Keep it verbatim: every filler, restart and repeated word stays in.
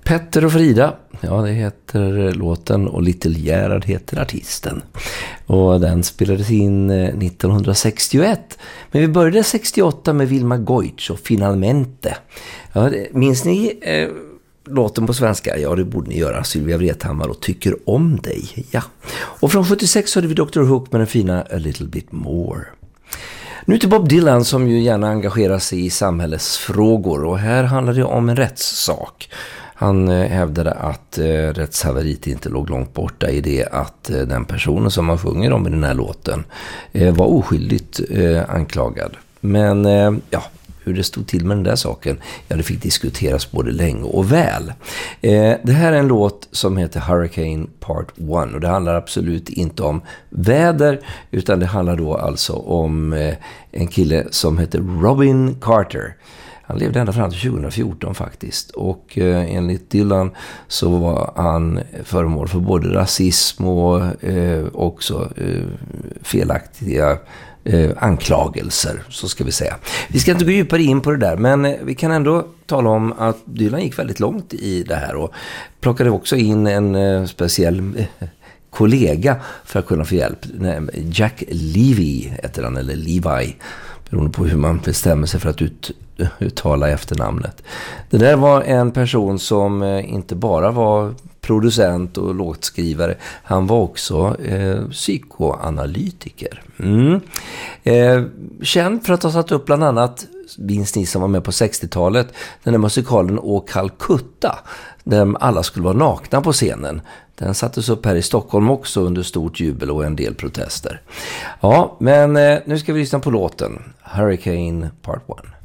Petter och Frida, ja det heter låten och Little Gerhard heter artisten. Och den spelades in nittonhundrasextioett. Men vi började sextioåtta med Vilma Goitsch och Finalmente. Ja, minns ni eh, låten på svenska? Ja, det borde ni göra. Sylvia Vrethammar och Tycker om dig. Ja. Och från sjuttiosex hade vi doktor Hook med den fina A Little Bit More. Nu till Bob Dylan som ju gärna engagerar sig i samhällsfrågor. Och här handlar det om en rättssak. Han eh, hävdade att eh, rättshaveriet inte låg långt borta i det att eh, den personen som man sjunger om i den här låten eh, var oskyldigt eh, anklagad. Men eh, ja, hur det stod till med den där saken, ja det fick diskuteras både länge och väl. Eh, det här är en låt som heter Hurricane Part ett och det handlar absolut inte om väder utan det handlar då alltså om eh, en kille som heter Robin Carter. Han levde ända fram till tjugohundrafjorton faktiskt och eh, enligt Dylan så var han föremål för både rasism och eh, också eh, felaktiga eh, anklagelser, så ska vi säga. Vi ska inte gå djupare in på det där, men eh, vi kan ändå tala om att Dylan gick väldigt långt i det här och plockade också in en eh, speciell eh, kollega för att kunna få hjälp. Jack Levy heter han, eller Levi, beroende på hur man bestämmer sig för att ut, uttala efternamnet. Det där var en person som inte bara var producent och låtskrivare, han var också eh, psykoanalytiker. Mm. Eh, känd för att ha satt upp bland annat, minns ni som var med på sextiotalet, den där musikalen Å Calcutta, där alla skulle vara nakna på scenen. Den sattes upp här i Stockholm också under stort jubel och en del protester. Ja, men eh, nu ska vi lyssna på låten Hurricane Part ett.